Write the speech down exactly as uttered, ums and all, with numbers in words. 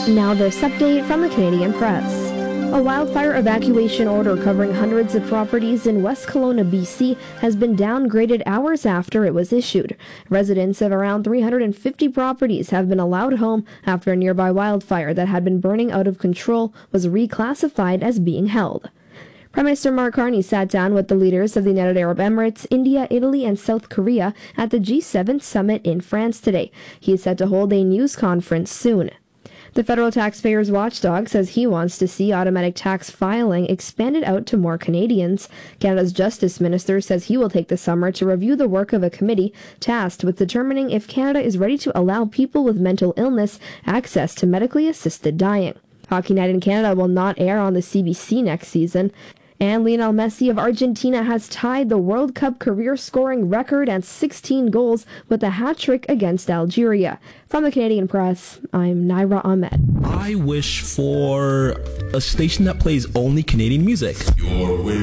Now this update from the Canadian Press. A wildfire evacuation order covering hundreds of properties in West Kelowna, B C has been downgraded hours after it was issued. Residents of around three hundred fifty properties have been allowed home after a nearby wildfire that had been burning out of control was reclassified as being held. Prime Minister Mark Carney sat down with the leaders of the United Arab Emirates, India, Italy, and South Korea at the G seven summit in France today. He is set to hold a news conference soon. The federal taxpayers watchdog says he wants to see automatic tax filing expanded out to more Canadians. Canada's Justice Minister says he will take the summer to review the work of a committee tasked with determining if Canada is ready to allow people with mental illness access to medically assisted dying. Hockey Night in Canada will not air on the C B C next season. And Lionel Messi of Argentina has tied the World Cup career scoring record at sixteen goals with a hat-trick against Algeria. From the Canadian Press, I'm Naira Ahmed. I wish for a station that plays only Canadian music. Your wish.